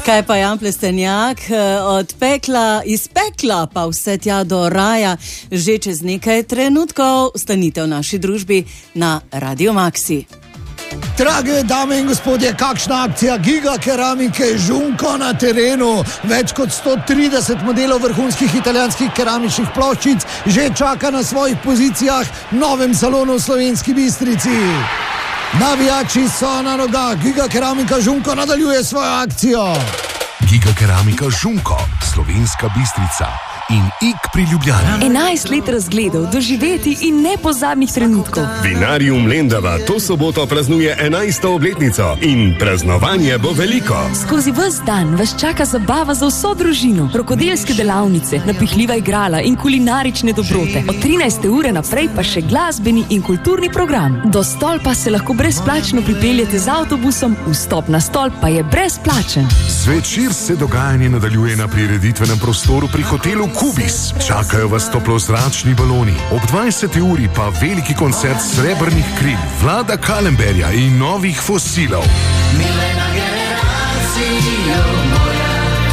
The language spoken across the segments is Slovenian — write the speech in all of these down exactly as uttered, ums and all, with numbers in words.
Kaj pa Jan Plestenjak, od pekla, iz pekla pa vse tja do raja, že čez nekaj trenutkov stanite v naši družbi na Radio Maxi. Drage dame in gospodje, kakšna akcija Giga Keramike Žunko na terenu. Več kot sto trideset modelov vrhunskih italijanskih keramičnih ploščic že čaka na svojih pozicijah v novem salonu v Slovenski Bistrici. Navijači so na nogah, Giga Keramika Žunko nadaljuje svojo akcijo. Giga Keramika Žunko, Slovenska Bistrica in ik pri Ljubljani. enajst let razgledov, doživeti in nepozabnih trenutkov. Vinarium Lendava to soboto praznuje enajsto obletnico in praznovanje bo veliko. Skozi ves dan vas čaka zabava za vso družino, rokodelske delavnice, napihljiva igrala in kulinarične dobrote. Od trinajste ure naprej pa še glasbeni in kulturni program. Do stolpa se lahko brezplačno pripeljete z avtobusom, vstop na stolp pa je brezplačen. Zvečer se dogajanje nadaljuje na prireditvenem prostoru pri hotelu Kubis. Čakajo vas toplozračni baloni. Ob dvajseti uri pa veliki koncert srebrnih kril, Vlada Kalemberja in novih fosilov. Milena generacijo moja,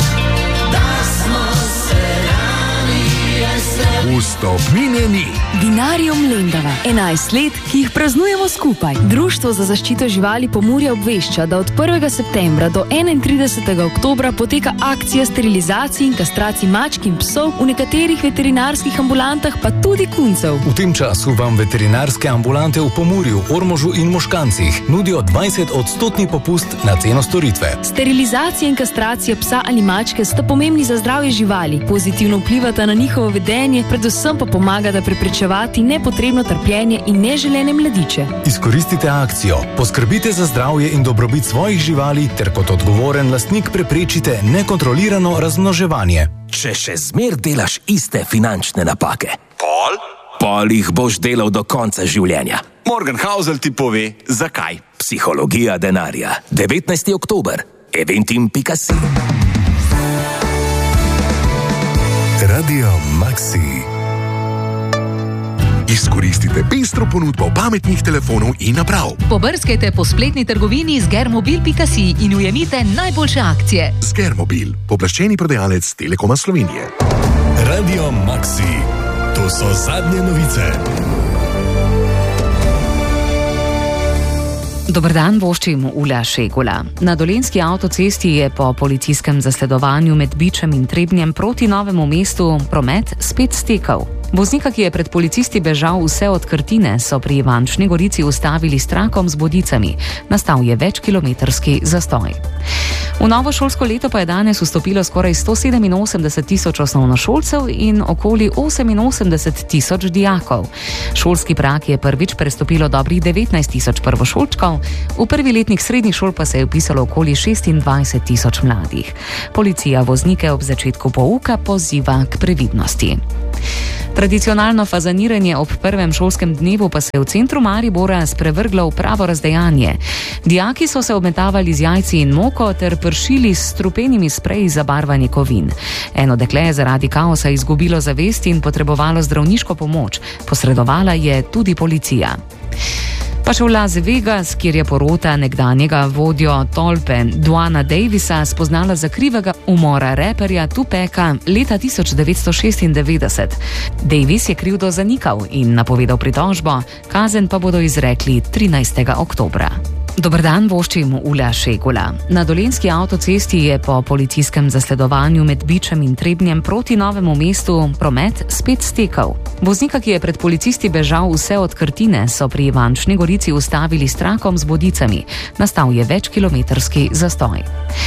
da smo se rani jeseni. Vstopnine ni. Vinarium Lendava, enajst let, ki jih praznujemo skupaj. Društvo za zaščito živali Pomurja obvešča, da od prvega septembra do enaintridesetega oktobra poteka akcija sterilizacij in kastracij mačk in psov v nekaterih veterinarskih ambulantah, pa tudi kuncev. V tem času vam veterinarske ambulante v Pomurju, Ormožu in Moškancih nudijo dvajset odstotni popust na ceno storitve. Sterilizacija in kastracija psa ali mačke sta pomembni za zdravje živali, pozitivno vplivata na njihovo vedenje, predvsem pa pomagata preprečevati nepotrebno trpljenje in neželene mladiče. Izkoristite akcijo, poskrbite za zdravje in dobrobit svojih živali ter kot odgovoren lastnik preprečite nekontrolirano razmnoževanje. Če še zmer delaš iste finančne napake, Pol? pol jih boš delal do konca življenja. Morgenhausel ti pove, zakaj. Psihologija denarja. devetnajsti oktober. eventim pika si. Radio Maxi. Izkoristite pestro ponudbo pametnih telefonov in naprav. Pobrskajte po spletni trgovini z germobil pika si in ujemite najboljše akcije. Germobil, pooblaščeni prodajalec Telekoma Slovenije. Radio Maxi. To so zadnje novice. Dober dan, voščim Ula Šegula. Na Dolenjski avtocesti je po policijskem zasledovanju med Bičem in Trebnjem proti Novemu mestu promet spet stekel. Voznika, ki je pred policisti bežal vse od Krtine, so pri Ivančni Gorici ustavili s trakom z bodicami. Nastal je večkilometrski zastoj. V novo šolsko leto pa je danes vstopilo skoraj sto sedeminosemdeset tisoč osnovnošolcev in okoli oseminosemdeset tisoč dijakov. Šolski prag je prvič prestopilo dobrih devetnajst tisoč prvošolčkov, v prvi letnik srednjih šol pa se je vpisalo okoli šestindvajset tisoč mladih. Policija voznike ob začetku pouka poziva k previdnosti. Tradicionalno fazaniranje ob prvem šolskem dnevu pa se je v centru Maribora sprevrglo v pravo razdejanje. Dijaki so se obmetavali z jajci in moko ter pršili s strupenimi spreji za barvanje kovin. Eno dekle je zaradi kaosa izgubilo zavest in potrebovalo zdravniško pomoč. Posredovala je tudi policija. Pa še v Las Vegas, kjer je porota nekdanjega vodjo tolpe Duana Davisa spoznala za krivega umora reperja Tupeka leta tisoč devetsto šestindevetdeset. Davis je krivdo zanikal in napovedal pritožbo, kazen pa bodo izrekli trinajstega oktobra. Dober dan, voščim Ula Šegula. Na Dolenjski avtocesti je po policijskem zasledovanju med Bičem in Trebnjem proti Novemu mestu promet spet stekel. Voznika, ki je pred policisti bežal vse od Krtine, so pri Ivančni Gorici ustavili s trakom z bodicami. Nastal je večkilometrski zastoj.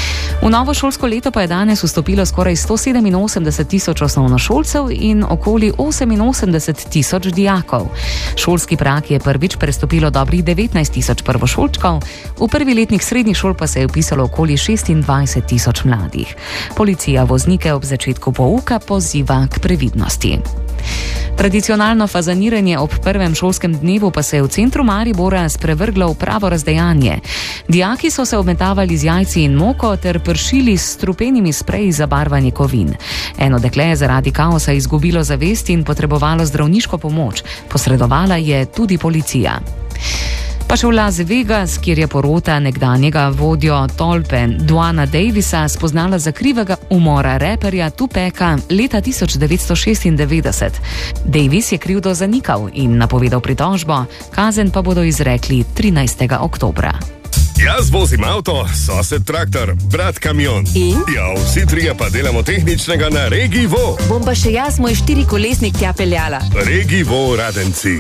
V novo šolsko leto pa je danes vstopilo skoraj sto sedeminosemdeset tisoč osnovnošolcev in okoli oseminosemdeset tisoč dijakov. Šolski prag je prvič prestopilo dobrih devetnajst tisoč prvošolčkov, v prvi letnik srednjih šol pa se je vpisalo okoli šestindvajset tisoč mladih. Policija voznike ob začetku pouka poziva k previdnosti. Tradicionalno fazaniranje ob prvem šolskem dnevu pa se je v centru Maribora sprevrglo v pravo razdejanje. Dijaki so se obmetavali z jajci in moko ter pršili s strupenimi spreji za barvanje kovin. Eno dekle je zaradi kaosa izgubilo zavest in potrebovalo zdravniško pomoč. Posredovala je tudi policija. Pa še v Las Vegas, kjer je porota nekdanjega vodjo tolpe Duana Davisa spoznala za krivega umora reperja Tupeka leta tisoč devetsto šestindevetdeset. Davis je krivdo zanikal in napovedal pritožbo, kazen pa bodo izrekli trinajstega oktobra. Jaz vozim avto, sosed traktor, brat kamion. In? Ja, vsi trije pa delamo tehničnega na Regivo. Bom pa še jaz moj štirikolesnik tja peljala. Regivo Radenci.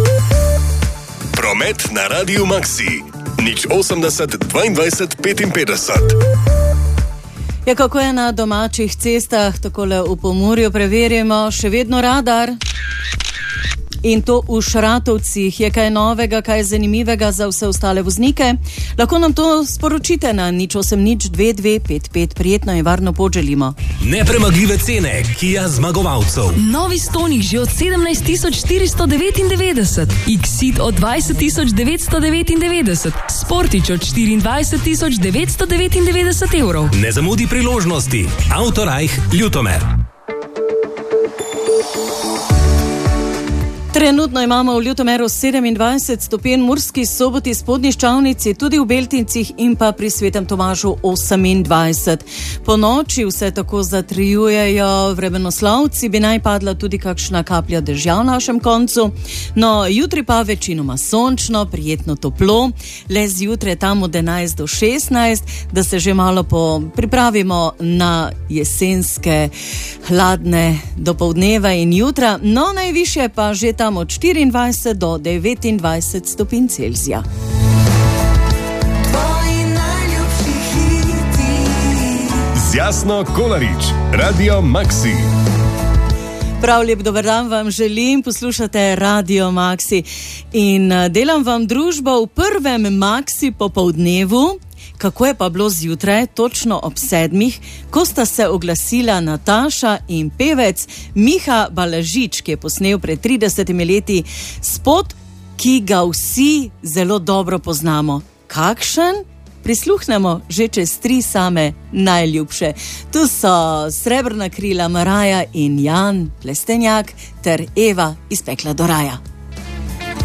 Promet na Radiu Maxi. Nič osemdeset dvaindvajset petinpetdeset. Ja, kako je na domačih cestah, takole v Pomurju preverimo, še vedno radar. In to v Šratovcih. Je kaj novega, kaj zanimivega za vse ostale voznike? Lahko nam to sporočite na nič osem nič dve dve pet pet. Prijetno in varno pot želimo. Nepremagljive cene Kia zmagovalcev. Novi Stonic že od sedemnajst tisoč štiristo devetindevetdeset, Exit od dvajset tisoč devetsto devetindevetdeset, Sportič od štiriindvajset tisoč devetsto devetindevetdeset evrov. Ne zamudi priložnosti. Autorajh Ljutomer. Trenutno imamo v Ljutomeru sedemindvajset stopinj, Murski Soboti, Spodnji Ščavnici, tudi v Beltincih in pa pri Svetem Tomažu osemindvajset. Po noči vse tako zatrijujejo vremenoslavci, bi naj padla tudi kakšna kaplja dežja v našem koncu. No, jutri pa večinoma sončno, prijetno toplo, le zjutraj tam od enajst do šestnajst, da se že malo po pripravimo na jesenske hladne dopoldneve in jutra. No, najvišje pa že tam od štiriindvajset do devetindvajset stopinj Celzija. Z Jasno Kolarič, Radio Maxi. Prav lep dober dan vam želim, poslušate Radio Maxi in delam vam družbo v prvem Maxi popoldnevu. Kako je pa bilo zjutraj, točno ob sedmih, ko sta se oglasila Nataša in pevec Miha Balažič, ki je posnel pred tridesetimi leti spot, ki ga vsi zelo dobro poznamo. Kakšen? Prisluhnemo že čez tri same najljubše. Tu so Srebrna krila Maraja in Jan Plestenjak ter Eva iz Pekla do raja.